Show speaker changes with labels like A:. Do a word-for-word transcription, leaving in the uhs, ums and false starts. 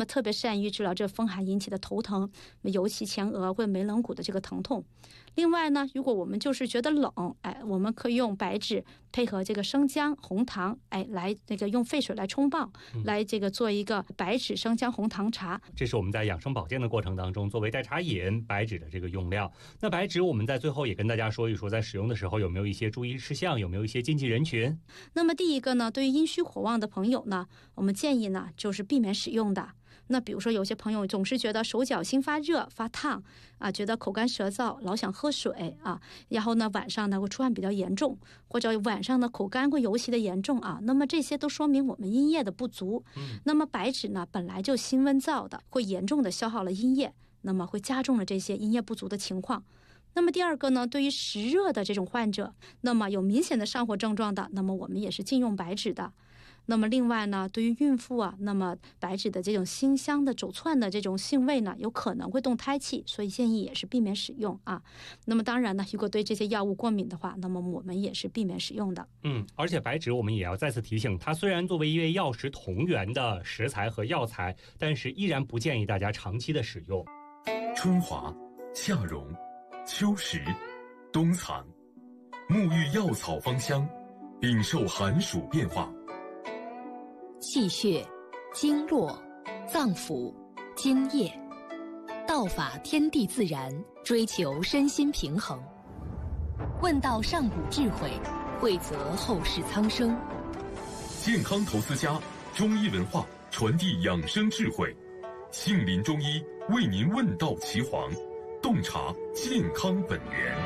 A: 么特别善于治疗这风寒引起的头疼，尤其前额或眉棱骨的这个疼痛。另外呢，如果我们就是觉得冷，哎，我们可以用白芷配合这个生姜、红糖，哎，来那个用沸水来冲泡，嗯、来这个做一个白芷生姜红糖茶。
B: 这是我们在养生保健的过程当中作为代茶饮白芷的这个用料。那白芷我们在最后也跟大家说一说，在使用的时候有没有一些注意事项，有没有一些禁忌人群？那
A: 么第一个呢，对于阴虚火旺的朋友呢，我们建议呢就是避免使用的。那比如说有些朋友总是觉得手脚心发热发烫啊，觉得口干舌燥，老想喝水啊，然后呢晚上呢会出汗比较严重，或者晚上呢口干会尤其的严重啊，那么这些都说明我们阴液的不足。嗯、那么白芷呢本来就辛温燥的，会严重的消耗了阴液，那么会加重了这些阴液不足的情况。那么第二个呢，对于实热的这种患者，那么有明显的上火症状的，那么我们也是禁用白芷的。那么另外呢，对于孕妇啊，那么白芷的这种辛香的走窜的这种性味呢，有可能会动胎气，所以建议也是避免使用啊。那么当然呢，如果对这些药物过敏的话，那么我们也是避免使用的。
B: 嗯，而且白芷我们也要再次提醒，它虽然作为一味药食同源的食材和药材，但是依然不建议大家长期的使用。
C: 春华、夏蓉、秋实、冬藏，沐浴药草芳香，禀受寒暑变化。
D: 气血、经络、脏腑、津液，道法天地自然，追求身心平衡。问道上古智慧，惠泽后世苍生。
C: 健康投资家，中医文化传递养生智慧。杏林中医为您问道岐黄，洞察健康本源。